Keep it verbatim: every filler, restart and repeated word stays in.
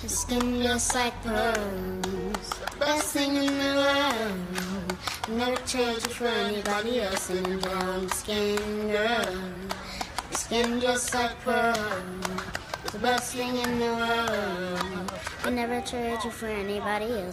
Your skin just like pearls, best thing in the world. Never trade you for anybody else. And I'm brown skin girl. Your skin just like pearls, the best thing in the world. I never trade you for anybody else.